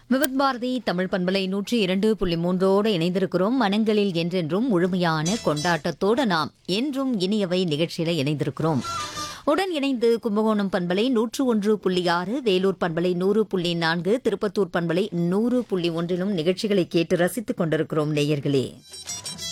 விவித் பாரதி தமிழ் பண்பலை 102.3 இணைந்திருக்கிறோம். மனங்களில் என்றென்றும் முழுமையான கொண்டாட்டத்தோடு நாம் என்றும் இனியவை நிகழ்ச்சியில இணைந்திருக்கிறோம். உடன் இணைந்து கும்பகோணம் பண்பலை 101.6, வேலூர் பண்பலை 100.4, திருப்பத்தூர் பண்பலை 100.1 நிகழ்ச்சிகளை கேட்டு ரசித்துக் கொண்டிருக்கிறோம் நேயர்களே.